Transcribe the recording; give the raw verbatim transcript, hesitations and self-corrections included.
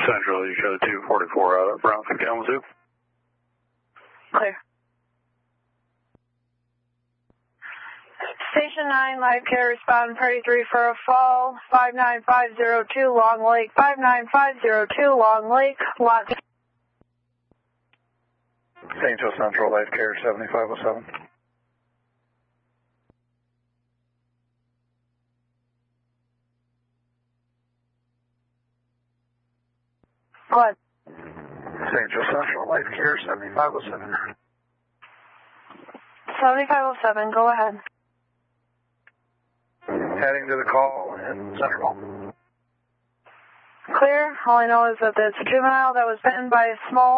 Central, you show two forty-four out of Brownsville, Kalamazoo. Clear. Station nine, live care, respond, party three for a fall, five nine five zero two, Long Lake, five nine five zero two, Long Lake, lot. Saint Joe Central, live care, seventy-five oh seven. What? Saint Joe Central, live care, seventy-five oh seven. seventy-five oh seven, go ahead. Heading to the call in Central. Clear. All I know is that it's a juvenile that was bitten by a small